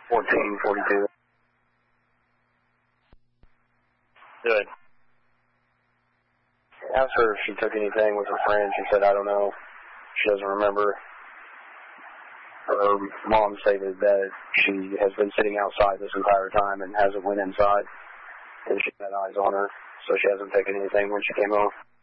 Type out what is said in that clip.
1442. Good. I asked her if she took anything with her friend. She said, I don't know. She doesn't remember. Her mom stated that she has been sitting outside this entire time and hasn't went inside. And she had eyes on her, so she hasn't taken anything when she came home.